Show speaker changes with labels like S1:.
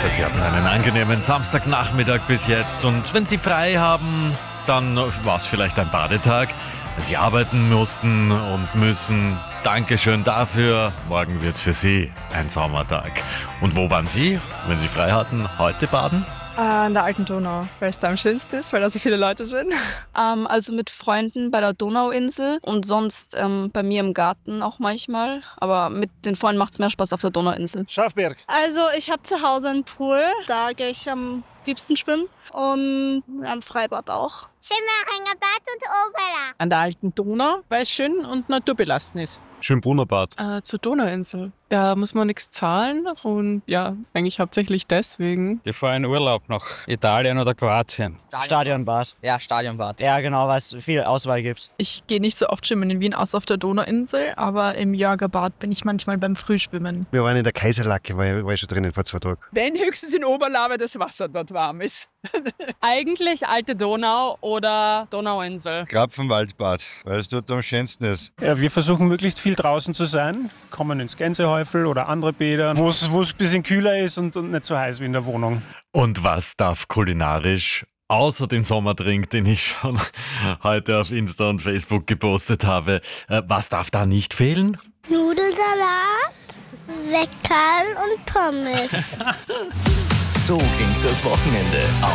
S1: hoffe, Sie hatten einen angenehmen Samstagnachmittag bis jetzt. Und wenn Sie frei haben, dann war es vielleicht ein Badetag. Wenn Sie arbeiten mussten und müssen, Dankeschön dafür. Morgen wird für Sie ein Sommertag. Und wo waren Sie, wenn Sie frei hatten? Heute baden?
S2: An der alten Donau, weil es da am schönsten ist, weil da so viele Leute sind.
S3: Also mit Freunden bei der Donauinsel und sonst bei mir im Garten auch manchmal. Aber mit den Freunden macht es mehr Spaß auf der Donauinsel.
S4: Schafberg.
S5: Also ich habe zu Hause einen Pool, da gehe ich am liebsten schwimmen und am Freibad auch.
S6: Simmeringer Bad und Oberla.
S7: An der alten Donau, weil es schön und naturbelassen ist.
S4: Schönbrunner Bad.
S2: Zur Donauinsel. Da muss man nichts zahlen und ja, eigentlich hauptsächlich deswegen.
S8: Ich fahre in Urlaub nach Italien oder Kroatien.
S9: Stadionbad.
S10: Ja, Stadionbad.
S9: Ja, genau, weil es viel Auswahl gibt.
S2: Ich gehe nicht so oft schwimmen in Wien, außer auf der Donauinsel, aber im Jörgerbad bin ich manchmal beim Frühschwimmen.
S4: Wir waren in der Kaiserlacke, war ich schon drinnen vor 2 Tagen.
S7: Wenn höchstens in Oberla, weil das Wasser dort warm ist.
S3: Eigentlich alte Donau oder Donauinsel.
S4: Krapfenwaldbad, weil es dort am schönsten ist.
S11: Ja, wir versuchen möglichst viel draußen zu sein, kommen ins Gänsehäufel oder andere Bäder, wo es ein bisschen kühler ist und nicht so heiß wie in der Wohnung.
S1: Und was darf kulinarisch außer den Sommerdrink, den ich schon heute auf Insta und Facebook gepostet habe, was darf da nicht fehlen?
S6: Nudelsalat, Weckerl und Pommes.
S12: So klingt das Wochenende auf